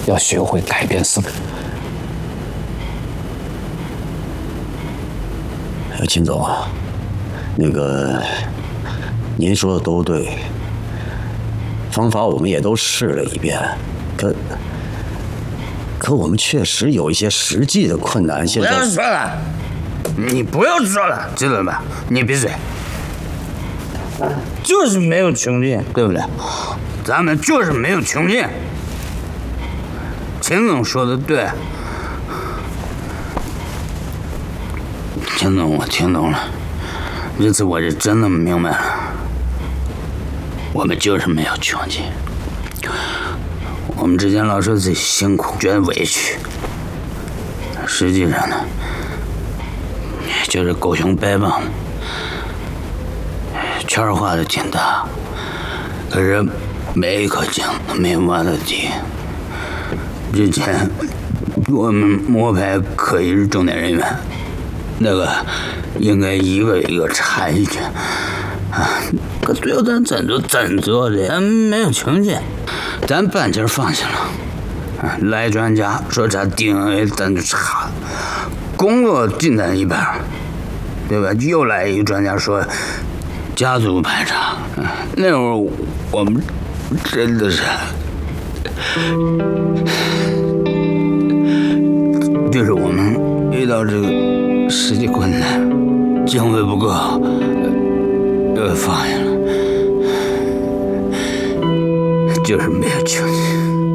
要学会改变思维。 秦总啊，那个您说的都对，方法我们也都试了一遍，可我们确实有一些实际的困难。现在不要说了，你不要说了，知道吧？你闭嘴。就是没有穷尽，对不对？咱们就是没有穷尽。秦总说的对，秦总，我听懂了，这次我是真的明白了，我们就是没有穷尽。我们之前老说自己辛苦，觉得委屈，实际上呢，就是狗熊掰棒，圈画的挺大，可是每一颗井都没挖到底。之前我们摸排可疑重点人员，那个应该一个一个查一查啊，可最后咱怎做的？咱没有穷尽，咱半截放下了。来专家说查 DNA， 咱就查，工作进展一半，对吧？又来一个专家说家族排查，那会儿我们真的是，就是我们遇到这个实际困难，经费不够，又放下了，就是没有穷尽。